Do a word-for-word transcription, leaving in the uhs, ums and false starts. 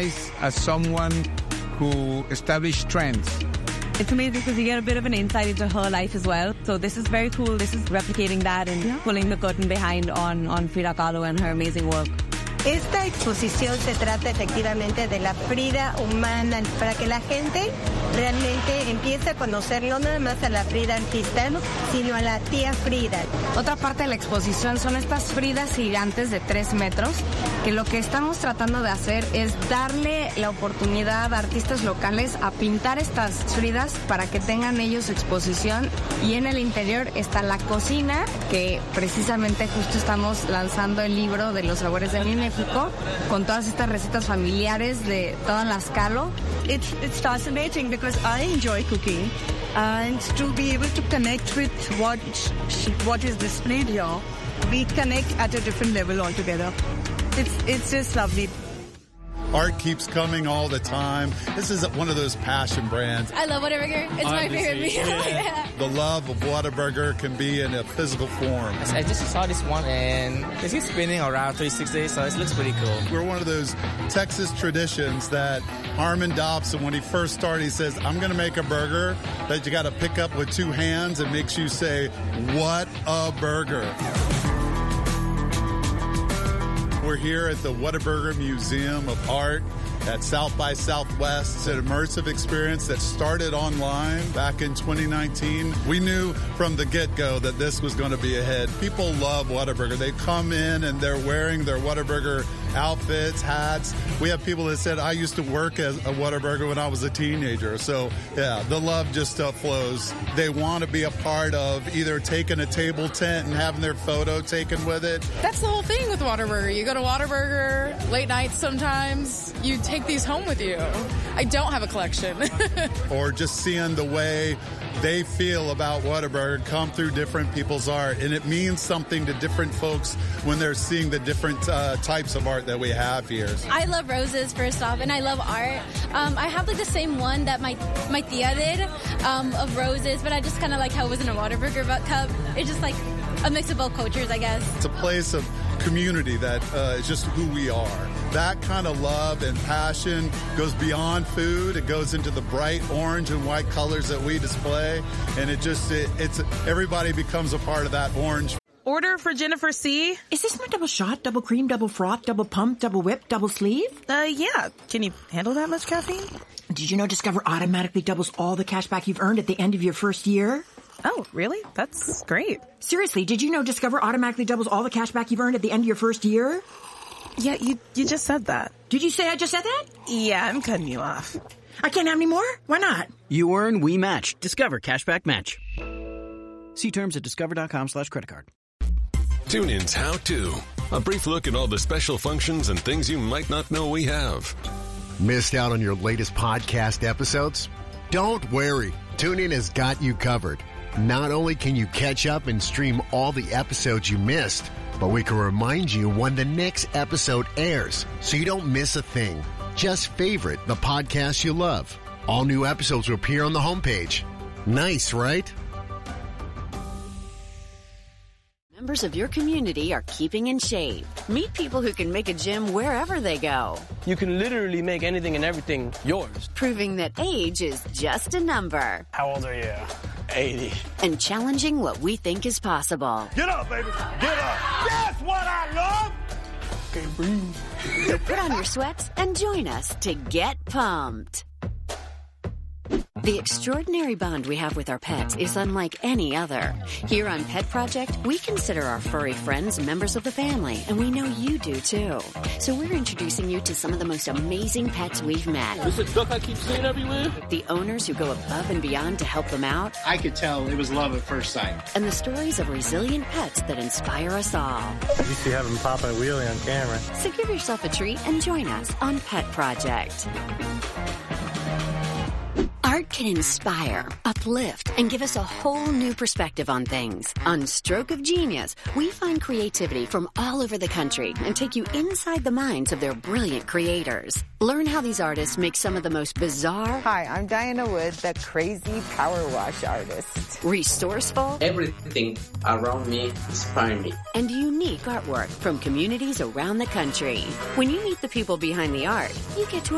voice as someone who established trends. It's amazing because you get a bit of an insight into her life as well. So this is very cool. This is replicating that and yeah. pulling the curtain behind on, on Frida Kahlo and her amazing work. Esta exposición se trata efectivamente de la Frida humana, para que la gente realmente empiece a conocer no nada más a la Frida artista, sino a la tía Frida. Otra parte de la exposición son estas Fridas gigantes de tres metros, que lo que estamos tratando de hacer es darle la oportunidad a artistas locales a pintar estas Fridas para que tengan ellos su exposición. Y en el interior está la cocina, que precisamente justo estamos lanzando el libro de los sabores de mi México, con todas estas recetas familiares de todas las Kahlo. It's, it's fascinating because I enjoy cooking, and to be able to connect with what what is displayed here, we connect at a different level altogether. It's it's just lovely. Art keeps coming all the time. This is one of those passion brands. I love Whataburger. It's my favorite meal. Yeah. The love of Whataburger can be in a physical form. I just saw this one and it's just spinning around three sixty, so it looks pretty cool. We're one of those Texas traditions that Harmon Dobson, when he first started, he says, I'm going to make a burger that you got to pick up with two hands. It makes you say, what a burger. We're here at the Whataburger Museum of Art at South by Southwest. It's an immersive experience that started online back in twenty nineteen. We knew from the get-go that this was going to be a hit. People love Whataburger. They come in and they're wearing their Whataburger outfits, hats. We have people that said, I used to work as a Whataburger when I was a teenager. So, yeah, the love just uh, flows. They want to be a part of either taking a table tent and having their photo taken with it. That's the whole thing with Whataburger. You go to Whataburger late nights sometimes. You take these home with you. I don't have a collection. Or just seeing the way they feel about Whataburger come through different people's art. And it means something to different folks when they're seeing the different uh, types of art that we have here. I love roses, first off, and I love art. Um, I have like the same one that my my tia did um, of roses, but I just kind of like how it was in a Whataburger cup. It's just like a mix of both cultures, I guess. It's a place of community that uh, is just who we are. That kind of love and passion goes beyond food. It goes into the bright orange and white colors that we display, and it just it, it's everybody becomes a part of that orange. Order for Jennifer C. Is this my double shot, double cream, double froth, double pump, double whip, double sleeve? Uh, yeah. Can you handle that much caffeine? Did you know Discover automatically doubles all the cash back you've earned at the end of your first year? Oh, really? That's great. Seriously, did you know Discover automatically doubles all the cash back you've earned at the end of your first year? Yeah, you you just said that. Did you say I just said that? Yeah, I'm cutting you off. I can't have any more? Why not? You earn, we match. Discover Cashback Match. See terms at discover.com slash credit card. TuneIn's How To. A brief look at all the special functions and things you might not know we have. Missed out on your latest podcast episodes? Don't worry. TuneIn has got you covered. Not only can you catch up and stream all the episodes you missed, but we can remind you when the next episode airs so you don't miss a thing. Just favorite the podcast you love. All new episodes will appear on the homepage. Nice, right? Members of your community are keeping in shape. Meet people who can make a gym wherever they go. You can literally make anything and everything yours. Proving that age is just a number. How old are you? eighty. And challenging what we think is possible. Get up, baby. Get up. That's what I love. Can't breathe. So put on your sweats and join us to get pumped. The extraordinary bond we have with our pets is unlike any other. Here on Pet Project, we consider our furry friends members of the family, and we know you do too. So we're introducing you to some of the most amazing pets we've met. This is a duck I keep seeing everywhere. The owners who go above and beyond to help them out. I could tell it was love at first sight. And the stories of resilient pets that inspire us all. You used to have them popping a wheelie on camera. So give yourself a treat and join us on Pet Project. Art can inspire, uplift, and give us a whole new perspective on things. On Stroke of Genius, we find creativity from all over the country and take you inside the minds of their brilliant creators. Learn how these artists make some of the most bizarre... Hi, I'm Diana Wood, the crazy power wash artist. Resourceful... Everything around me inspires me. And unique artwork from communities around the country. When you meet the people behind the art, you get to